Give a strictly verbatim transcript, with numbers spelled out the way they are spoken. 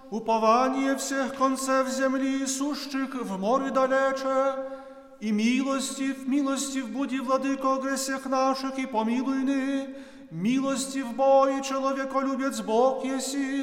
упование всех концев земли, сущих в море далече, и милостив, милостив буди, владыко, о гресях наших, и помилуй ны, милостив Бог и человеколюбец Бог еси,